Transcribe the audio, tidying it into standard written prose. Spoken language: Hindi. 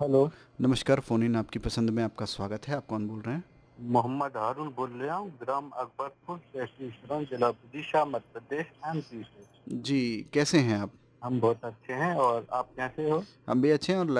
हेलो। नमस्कार, फ़ोन इन आपकी पसंद में आपका स्वागत है। आप कौन बोल रहे हैं? मोहम्मद हारून बोल रहा हूँ, ग्राम अकबरपुर, तहसील सराय, जिला विदिशा, मध्य प्रदेश, एमपी से। जी, कैसे हैं आप? हम बहुत अच्छे हैं और आप कैसे हो? हम भी अच्छे हैं और